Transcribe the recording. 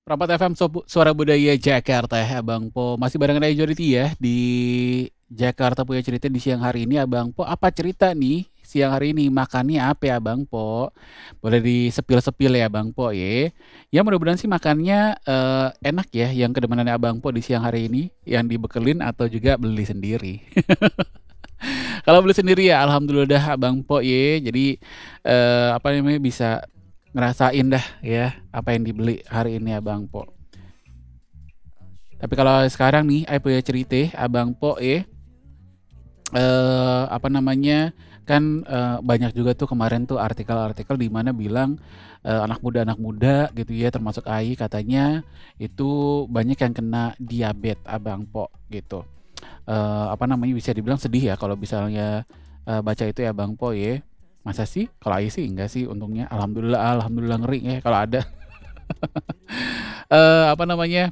Rapat FM Suara Budaya Jakarta ya Abang Po. Masih barengan Majority ya di Jakarta punya cerita di siang hari ini Abang Po. Apa cerita nih siang hari ini? Makannya apa ya Abang Po? Boleh disepil-sepil ya Abang Po ya. Ya mudah-mudahan sih makannya enak ya yang kedemanannya Abang Po di siang hari ini. Yang dibekelin atau juga beli sendiri. Kalau beli sendiri ya alhamdulillah dah Abang Po ya. Jadi apa namanya bisa ngerasain dah ya apa yang dibeli hari ini Abang Po. Tapi kalau sekarang nih, saya punya cerita, Abang Po apa namanya, kan banyak juga tuh kemarin tuh artikel-artikel di mana bilang anak muda gitu ya, termasuk AI katanya itu banyak yang kena diabetes, Abang Po gitu. Apa namanya bisa dibilang sedih ya kalau misalnya baca itu ya, Abang Po ya. Masa sih? Kalau AI sih enggak sih, untungnya. Alhamdulillah, alhamdulillah ngeri ya kalau ada. Apa namanya?